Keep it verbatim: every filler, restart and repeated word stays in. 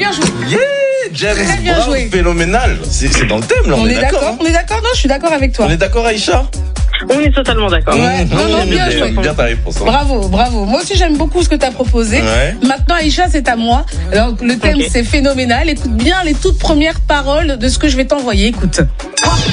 bien joué. Yeah, James Très bien Brown, joué. phénoménal. C'est c'est dans le thème, là, on, On est, est d'accord. d'accord, hein. on est d'accord. Non, je suis d'accord avec toi. On est d'accord, Aïcha? On est totalement d'accord. Ouais, non, non, bien joué. Bien ta réponse. hein. Bravo, bravo. Moi aussi, j'aime beaucoup ce que tu as proposé. Ouais. Maintenant, Aïcha, c'est à moi. Alors, le thème, Ok. c'est phénoménal. Écoute bien les toutes premières paroles de ce que je vais t'envoyer. Écoute.